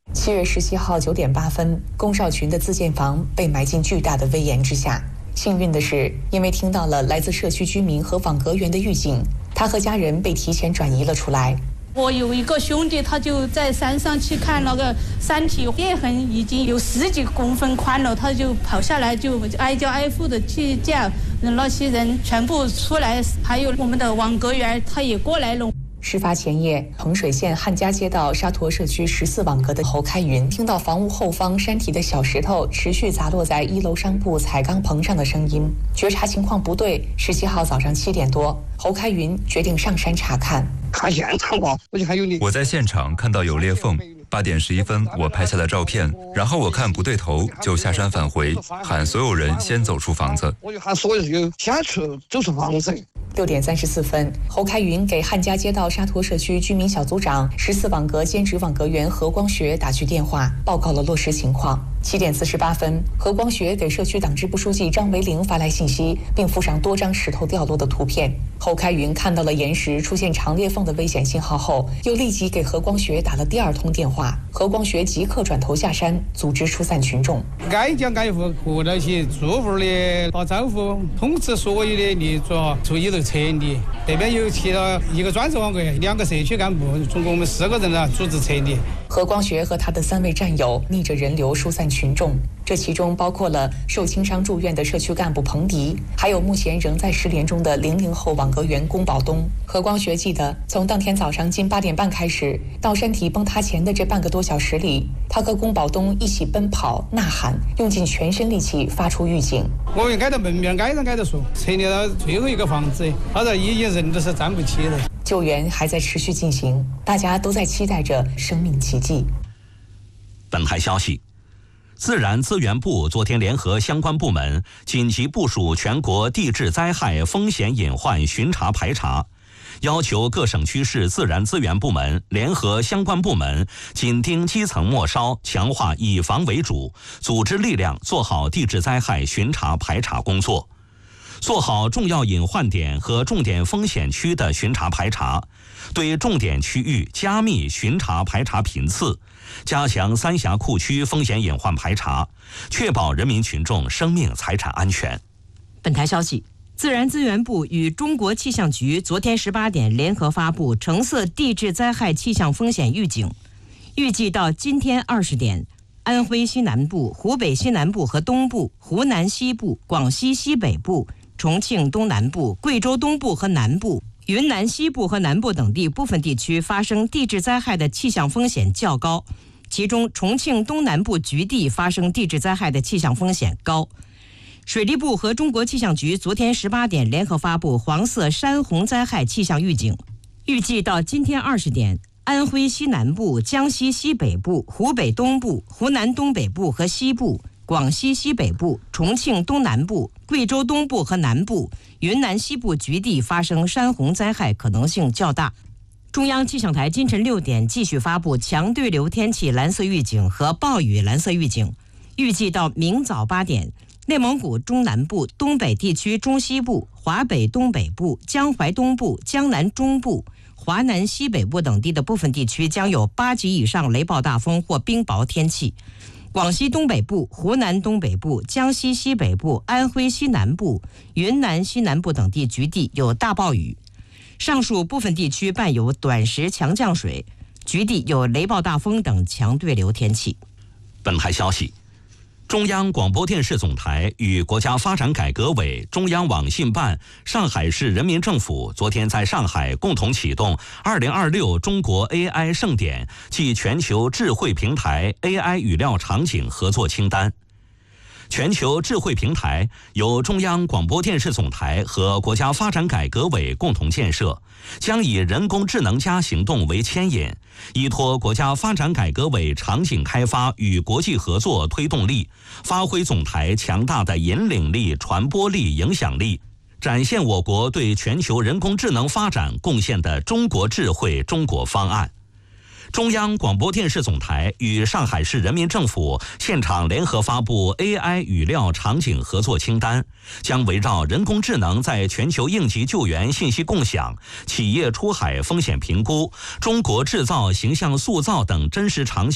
7月17号9点8分，龚少群的自建房被埋进巨大的危岩之下。幸运的是，因为听到了来自社区居民和网格员的预警，他和家人被提前转移了出来。 我有一个兄弟，他就在山上去看那个山体裂痕已经有10几公分宽了，他就跑下来，就挨家挨户的去叫那些人全部出来，还有我们的网格员他也过来了。 事发前夜，衡水县汉家街道沙坨社区14网格的侯开云听到房屋后方山体的小石头持续砸落在1楼商铺彩钢棚上的声音，觉察情况不对。17号早上7点多，侯开云决定上山查看。 看现场吧， 我在现场看到有裂缝。8点11分，我拍下了照片，然后我看不对头，就下山返回，喊所有人先走出房子。 我就喊所有人先走出房子。 6点34分，侯开云给汉家街道沙坨社区居民小组长、14网格兼职网格员何光学打去电话，报告了落实情况。7点48分，何光学给社区党支部书记张维龄发来信息，并附上多张石头掉落的图片。侯开云看到了岩石出现长裂缝的危险信号后，又立即给何光学打了第2通电话。何光学即刻转头下山，组织疏散群众。 挨家挨户和那些住户的打招呼，通知所有的业主注意到撤离。这边有其他1个专职网格员，2个社区干部，总共我们4个人组织撤离。 何光学和他的3位战友逆着人流疏散群众，这其中包括了受轻伤住院的社区干部彭迪，还有目前仍在失联中的00后网格员龚宝东。何光学记得，从当天早上近8点半开始，到山体崩塌前的这半个多小时里，他和龚宝东一起奔跑、呐喊，用尽全身力气发出预警。 我们挨到门面，挨着说，撤离到最后一个房子，他说已经人都是站不起了。 救援还在持续进行，大家都在期待着生命奇迹。 本台消息，自然资源部昨天联合相关部门紧急部署全国地质灾害风险隐患巡查排查，要求各省区市自然资源部门联合相关部门紧盯基层末梢，强化以防为主，组织力量做好地质灾害巡查排查工作，做好重要隐患点和重点风险区的巡查排查，对重点区域加密巡查排查频次，加强三峡库区风险隐患排查，确保人民群众生命财产安全。 本台消息，自然资源部与中国气象局昨天18点联合发布橙色地质灾害气象风险预警，预计到今天20点，安徽西南部、湖北西南部和东部、湖南西部、广西西北部、重庆东南部、贵州东部和南部、云南西部和南部等地部分地区发生地质灾害的气象风险较高，其中重庆东南部局地发生地质灾害的气象风险高。水利部和中国气象局昨天18点联合发布黄色山洪灾害气象预警，预计到今天20点，安徽西南部、江西西北部、湖北东部、湖南东北部和西部、广西西北部、重庆东南部、贵州东部和南部、云南西部局地发生山洪灾害可能性较大。中央气象台今晨6点继续发布强对流天气蓝色预警和暴雨蓝色预警，预计到明早8点，内蒙古中南部、东北地区中西部、华北东北部、江淮东部、江南中部、华南西北部等地的部分地区将有8级以上雷暴大风或冰雹天气。广西东北部、湖南东北部、江西西北部、安徽西南部、云南西南部等地局地有大暴雨，上述部分地区伴有短时强降水，局地有雷暴大风等强对流天气。 本台消息，中央广播电视总台与国家发展改革委、中央网信办、上海市人民政府昨天在上海共同启动2026中国 AI 盛典暨全球智慧平台 AI 语料场景合作清单。全球智慧平台由中央广播电视总台和国家发展改革委共同建设，将以人工智能+行动为牵引，依托国家发展改革委场景开发与国际合作推动力，发挥总台强大的引领力、传播力、影响力，展现我国对全球人工智能发展贡献的中国智慧中国方案。中央广播电视总台与上海市人民政府现场联合发布 AI 语料场景合作清单，将围绕人工智能在全球应急救援信息共享、企业出海风险评估、中国制造形象塑造等真实场景